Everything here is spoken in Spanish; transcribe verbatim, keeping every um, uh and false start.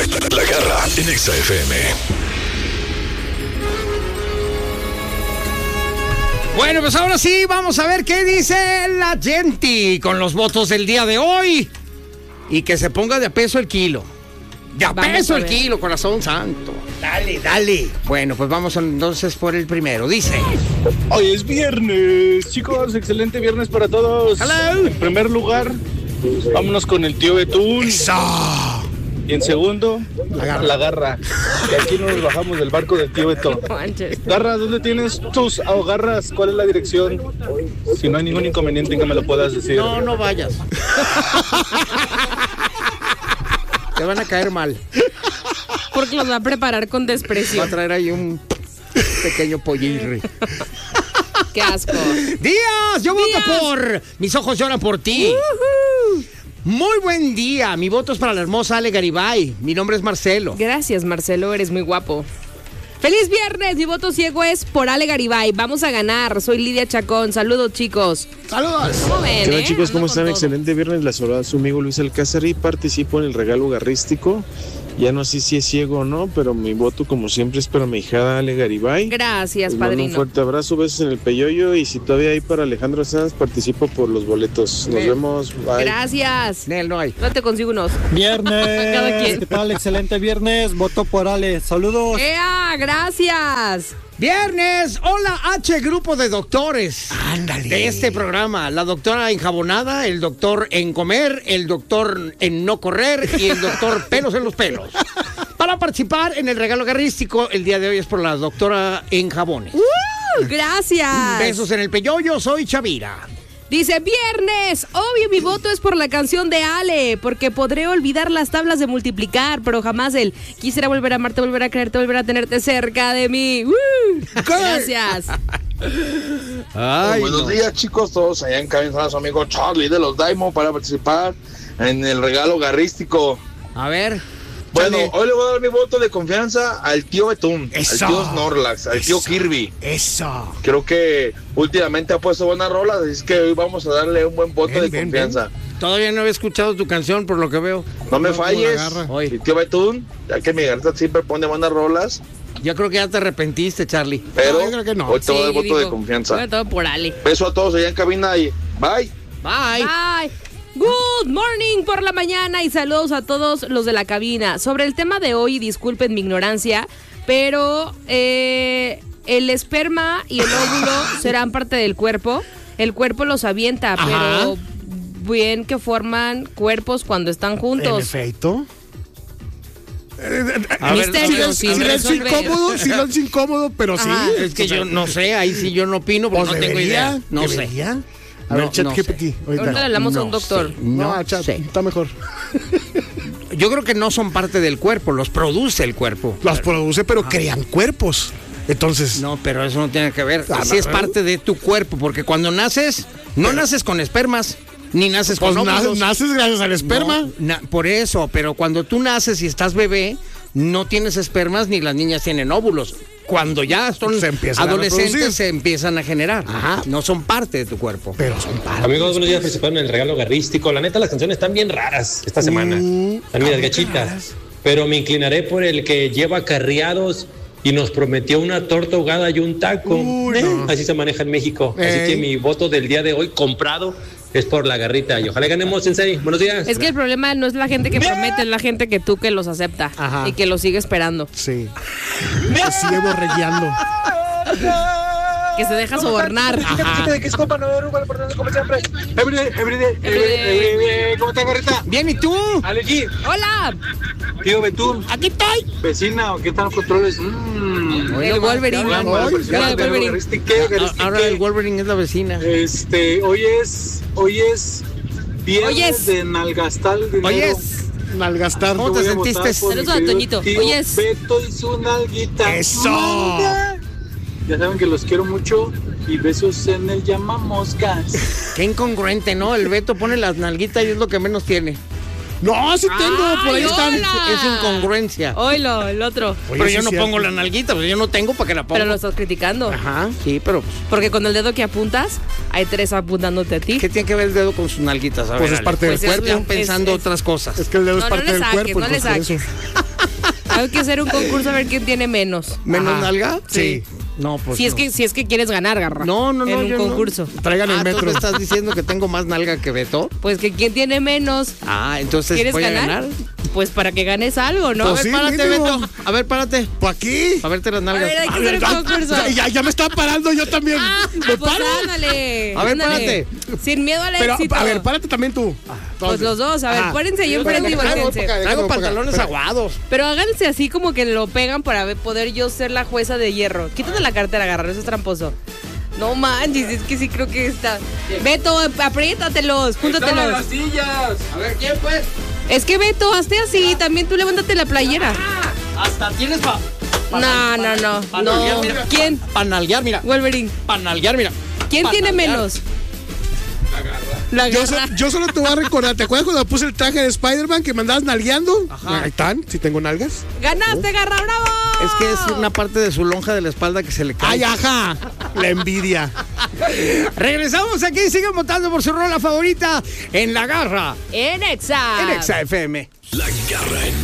La, la, la Garra en Exa F M. Bueno, pues ahora sí, vamos a ver qué dice la gente con los votos del día de hoy. Y que se ponga de a peso el kilo. De a vamos peso a el kilo, corazón santo. Dale, dale. Bueno, pues vamos entonces por el primero. Dice: hoy es viernes, chicos, excelente viernes para todos. Hello. En primer lugar, vámonos con el tío Betún. ¡Eso! Y en segundo, la garra. La garra. Y aquí nos bajamos del barco del tío Beto. Garra, ¿dónde tienes tus ahogarras? ¿Cuál es la dirección? Si no hay ningún inconveniente en que me lo puedas decir. No, no vayas. Te van a caer mal. Porque los va a preparar con desprecio. Va a traer ahí un pequeño pollirri. Qué asco. Díaz, yo Díaz. voto por Mis ojos lloran por ti. Uh-huh. Muy buen día, mi voto es para la hermosa Ale Garibay. Mi nombre es Marcelo. Gracias, Marcelo, eres muy guapo. ¡Feliz viernes! Mi voto ciego es por Ale Garibay. Vamos a ganar. Soy Lidia Chacón. Saludos, chicos. Saludos. ¿Cómo ven, ¿Qué tal, eh? chicos? Ando ¿Cómo están? todo. Excelente viernes. La saluda su amigo Luis Alcázar y participo en el regalo garrístico. Ya no sé si es ciego o no, pero mi voto, como siempre, es para mi hijada Ale Garibay. Gracias, Les mando padrino. un fuerte abrazo, besos en el peyoyo. Y si todavía hay para Alejandro Sanz, participo por los boletos. Nos Nel. vemos. Bye. Gracias. Nel, no hay. No te consigo unos. Viernes. Cada quien. ¿Qué tal? Excelente viernes. Voto por Ale. Saludos. ¡Ea! Gracias. Viernes, hola H, grupo de doctores. Ándale. De este programa, la doctora enjabonada, el doctor en comer, el doctor en no correr y el doctor pelos en los pelos. Para participar en el regalo garrístico, el día de hoy es por la doctora en jabones. Uh, gracias. Besos en el peyoyo, soy Chavira. Dice, viernes, obvio mi voto es por la canción de Ale, porque podré olvidar las tablas de multiplicar, pero jamás el quisiera volver a amarte, volver a creerte, volver a tenerte cerca de mí. ¡Uh! Gracias. Ay, buenos no. días, chicos, todos allá en cabina, su amigo Charlie de los Daimo para participar en el regalo garrístico. A ver. Bueno, Chale. hoy le voy a dar mi voto de confianza al tío Betún, Eso. al tío Snorlax, al tío Eso. Kirby. Eso. Creo que últimamente ha puesto buenas rolas, así es que hoy vamos a darle un buen voto Ven, de ven, confianza. Todavía no había escuchado tu canción, por lo que veo. No me No, como la falles, garra. Hoy. el tío Betún, ya que mi garita siempre pone buenas rolas, Yo creo que ya te arrepentiste, Charlie. pero No, yo creo que no. hoy te voy a dar Sí, voto de digo, confianza. Sobre todo por Ale. Beso a todos allá en cabina y bye. Bye. Bye. Good morning por la mañana y saludos a todos los de la cabina. Sobre el tema de hoy, disculpen mi ignorancia, pero eh, el esperma y el óvulo serán parte del cuerpo. El cuerpo los avienta, Ajá. pero bien que forman cuerpos cuando están En juntos. efecto. A ver, Misterio a ver, sin a ver, Silencio resolver. incómodo, silencio incómodo, pero sí. Ajá. Es que yo no sé, ahí sí yo no opino porque Pues no tengo debería, idea. No sé. debería. A No, ver, chat no G P T. sé. Ahorita le hablamos a un No doctor. sé, No, no chat, sé. está mejor. Yo creo que no son parte del cuerpo, los produce el cuerpo. Los produce, pero crean cuerpos. Entonces, No, pero eso no tiene que ver. Ah, Así no, es ¿eh? parte de tu cuerpo, porque cuando naces, no naces con espermas, ni naces pues con na- óvulos. naces gracias al esperma. No, na- por eso, pero cuando tú naces y estás bebé, no tienes espermas ni las niñas tienen óvulos. Cuando ya son Se empiezan a adolescentes reproducir. se empiezan a generar. Ajá. No son parte de tu cuerpo. Pero son padres. Amigos, buenos días, participaron en el regalo garrístico. La neta, las canciones están bien raras esta semana. Mm, Están medias ah, gachitas. raras. Pero me inclinaré por el que lleva carriados y nos prometió una torta ahogada y un taco. Uy, Eh, no. Así se maneja en México. Ey. Así que mi voto del día de hoy comprado es por la garrita. Y ojalá ganemos, Sensei. Buenos días. Es que el problema no es la gente que promete, es la gente que tú que los acepta Ajá. y que los sigue esperando. Sí. Se sigue borregueando. Que se deja sobornar. ¿De qué es compa? No, como siempre. Everyday, everyday, Everyday. everyday. ¿Cómo estás, garrita? Bien, ¿y tú? Aleji, ¡Hola! tío Betún, Aquí estoy. vecina, ¿qué tal los controles? Mmm. El Wolverine. Ya, bueno, Hoy, pues, ya, el pero Wolverine. garristique, A- garristique. Ahora el Wolverine es la vecina. Este, hoy es, hoy es viernes Hoy es. de nalgastal dinero. Oye, Malgastar. ¿Cómo te Voy a votar sentiste? por mi Saludos a querido Toñito. tío Hoy es. Beto y su nalguita. ¡Eso! Nalga. Ya saben que los quiero mucho y besos en el llamamoscas. Qué incongruente, ¿no? El Beto pone las nalguitas y es lo que menos tiene. No, sí tengo, Ay, por ahí están. hola. Es incongruencia. Oilo, el otro. Oye, pero sí yo es no cierto. pongo la nalguita, pues yo no tengo para que la ponga. Pero lo estás criticando. Ajá, sí, pero pues, Porque con el dedo que apuntas, hay tres apuntándote a ti. ¿qué tiene que ver el dedo con sus nalguitas? A Pues ver, es Ale. parte Pues del es- cuerpo. Están pensando es- otras cosas. Es que el dedo No, es no parte le del saques, cuerpo. no le pues, por eso. saques. Hay que hacer un concurso a ver quién tiene menos. ¿Menos Ajá. nalga? Sí. No, pues si, es no. que, si es que quieres ganar, Garra. No, no, no. En un yo no. concurso. Traigan el Ah, ¿tú metro. me estás diciendo que tengo más nalga que Beto? Pues que quién tiene menos. Ah, entonces ¿Quieres voy ganar? a ganar. Pues para que ganes algo, ¿no? A Pues ver, sí, párate, mínimo. Beto. A ver, párate. ¿Por aquí? A verte las A nalgas. ver, hay que hacer un concurso. Ya, ya, ya me estaba parando yo también. Ah, ¿Me pues paro? ándale. A ver, ándale. Sin miedo al Pero, éxito. a ver, párate también tú. Pues los dos, a ver, Ah. pórense ahí enfrente y Espérame, volteense. déjame, Traigo déjame, pantalones espérame. aguados. Pero háganse así como que lo pegan para ver- poder yo ser la jueza de hierro. Quítate la cartera, Garra, eso es tramposo. No manches, es que sí creo que está. Beto, apriétatelos, júntatelos. A ver, ¿quién pues? Es que Beto, hazte así, también tú levántate la playera. Hasta tienes pa... No, no, no, no. ¿Quién? Panalguear, mira. Wolverine. Panalguear, mira. ¿Quién tiene Panalguear. menos? La Yo, garra. so- yo solo te voy a recordar, ¿te acuerdas cuando puse el traje de Spider-Man que me andabas nalgueando? Ajá. Ahí están, si tengo nalgas. ¡Ganaste, Garra, bravo! Es que es una parte de su lonja de la espalda que se le cae. ¡Ay, ajá! La envidia. Regresamos aquí, siguen votando por su rola favorita en La Garra, En Exa. en Exa F M. La Garra en